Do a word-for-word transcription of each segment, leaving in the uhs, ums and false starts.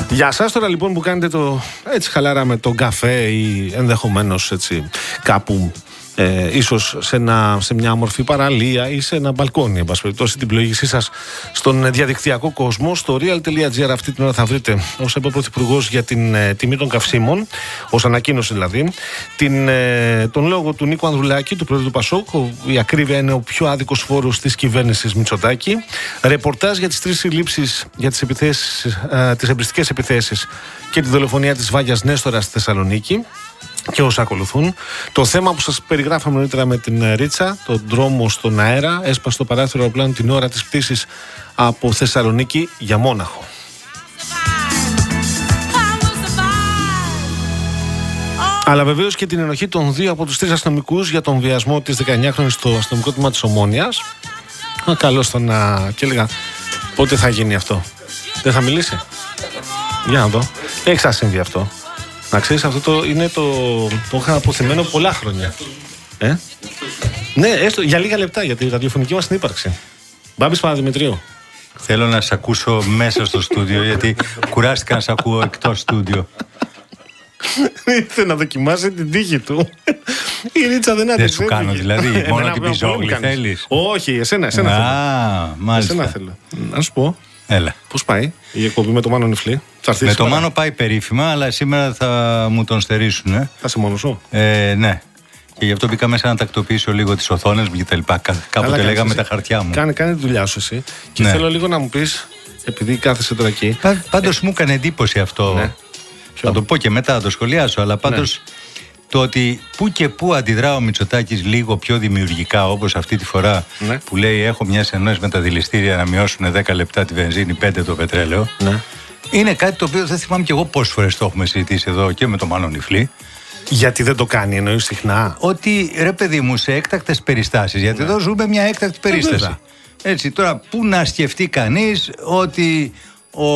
Για σας τώρα λοιπόν που κάνετε το έτσι χαλάρα με τον καφέ ή ενδεχομένως έτσι κάπου ε, ίσως σε, ένα, σε μια όμορφη παραλία ή σε ένα μπαλκόνι, εν πάση περιπτώσει, την πλοήγησή σας στον διαδικτυακό κόσμο. Στο real.gr αυτή την ώρα θα βρείτε, ως είπε ο Πρωθυπουργός, για την ε, τιμή των καυσίμων, ως ανακοίνωση δηλαδή, την, ε, τον λόγο του Νίκου Ανδρουλάκη, του Πρόεδρου του Πασόκ. Η ακρίβεια είναι ο πιο άδικος φόρος της κυβέρνησης Μητσοτάκη. Ρεπορτάζ για τις τρεις συλλήψεις για τις, επιθέσεις, ε, τις εμπριστικές επιθέσεις και τη δολοφονία της Βάγιας Νέστορα στη Θεσσαλονίκη και όσα ακολουθούν. Το θέμα που σας περιγράφαμε νωρίτερα με την Ρίτσα, τον δρόμο στον αέρα, έσπασε το παράθυρο αεροπλάνου την ώρα της πτήσης από Θεσσαλονίκη για Μόναχο. Αλλά βεβαίως και την ενοχή των δύο από τους τρεις αστυνομικούς για τον βιασμό της δεκαεννιάχρονης στο αστυνομικό τμήμα της Ομόνοιας. Καλώς το να... και έλεγα πότε θα γίνει αυτό. Δεν θα μιλήσει. Για να δω. Έχει ξασύμβει αυτό. Να ξέρεις, αυτό το είναι το. Το είχα αποθυμένο πολλά χρόνια. Ε? Ναι, έστω για λίγα λεπτά για τη ραδιοφωνική μας συνύπαρξη. Μπάμπης Παναδημητρίου. Θέλω να σε ακούσω μέσα στο στούντιο, γιατί κουράστηκα να σε ακούω εκτός στούντιο. Ήρθε να δοκιμάσει την τύχη του. Η Ρίτσα δεν άντεξε. Δεν σου κάνω δηλαδή, μόνο την πιζόγλη θέλεις? Όχι, εσένα, εσένα θέλω. Α, μάλιστα. Εσένα θέλω. Να σου πω. Έλα. Πώς πάει η εκπομπή με το Μάνο Νιφλή? Με το Μάνο πάει περίφημα, αλλά σήμερα θα μου τον στερήσουν. Ε. Θα είσαι μόνος σου? Ε, ναι. Και γι' αυτό μπήκα μέσα να τακτοποιήσω λίγο τις οθόνες μου και τα λοιπά. Κάποτε λέγαμε τα χαρτιά μου. Κάνε, κάνε τη δουλειά σου εσύ. Και ναι. Θέλω λίγο να μου πεις, επειδή κάθεσαι τώρα εκεί. Πάντως μου έκανε εντύπωση αυτό. Ναι. Θα το πω και μετά, θα το σχολιάσω. Αλλά πάντως ναι. Το ότι που και που αντιδρά ο Μητσοτάκης λίγο πιο δημιουργικά, όπως αυτή τη φορά ναι. Που λέει: έχω μια ενόηση με τα δηληστήρια να μειώσουν δέκα λεπτά τη βενζίνη, πέντε το πετρέλαιο. Ναι. Είναι κάτι το οποίο δεν θυμάμαι κι εγώ πόσες φορές το έχουμε συζητήσει εδώ και με τον Μάνο Νιφλή. Γιατί δεν το κάνει, εννοείς συχνά? Ότι ρε παιδί μου, σε έκτακτες περιστάσεις. Γιατί ναι. Εδώ ζούμε μια έκτακτη περίσταση. Ε, Έτσι, τώρα πού να σκεφτεί κανείς ότι ο,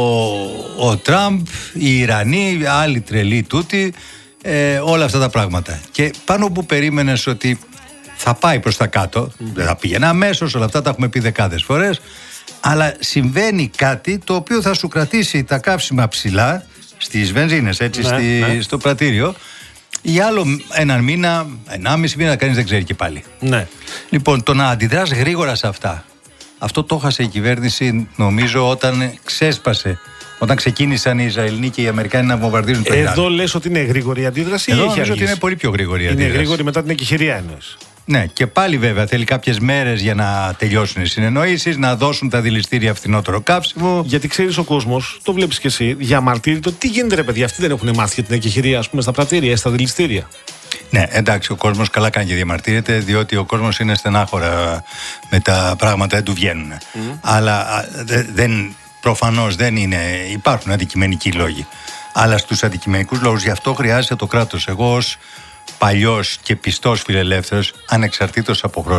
ο Τραμπ, οι Ιρανοί, άλλοι τρελοί τούτοι, ε, όλα αυτά τα πράγματα. Και πάνω που περίμενες ότι θα πάει προς τα κάτω, δεν θα πήγαινε αμέσως, όλα αυτά τα έχουμε πει δεκάδες φορές, αλλά συμβαίνει κάτι το οποίο θα σου κρατήσει τα καύσιμα ψηλά στις βενζίνες, έτσι, ναι, στη, ναι. στο πρατήριο, για άλλο έναν μήνα, ενάμιση μήνα, κανείς δεν ξέρει και πάλι. Ναι. Λοιπόν, το να αντιδράς γρήγορα σε αυτά, αυτό το έχασε η κυβέρνηση, νομίζω, όταν ξέσπασε. Όταν ξεκίνησαν οι Ισραηλοί και οι Αμερικάνοι να βομβαρδίζουν το Ιράν. Εδώ λες ότι είναι γρήγορη η αντίδραση? Εδώ ή έχει νομίζω ότι είναι πολύ πιο γρήγορη η αντίδραση. Είναι γρήγορη μετά την εκεχηρία εννοείς? Ναι, και πάλι βέβαια θέλει κάποιες μέρες για να τελειώσουν οι συνεννοήσεις, να δώσουν τα δηληστήρια φθηνότερο καύσιμο. Γιατί ξέρεις, ο κόσμος, το βλέπεις και εσύ, διαμαρτύρεται. Τι γίνεται, ρε παιδιά, αυτοί δεν έχουν μάθει για την εκεχηρία, ας πούμε, στα πρατήρια, στα δηληστήρια. Ναι, εντάξει, ο κόσμος καλά κάνει και διαμαρτύρεται, διότι ο κόσμος είναι στενάχωρα με τα πράγματα, δεν του βγαίνουν. Mm. Αλλά δε, δεν. Προφανώς δεν είναι, υπάρχουν αντικειμενικοί λόγοι. Αλλά στους αντικειμενικούς λόγους, γι' αυτό χρειάζεται το κράτος. Εγώ ως παλιός και πιστός φιλελεύθερος, ανεξαρτήτως από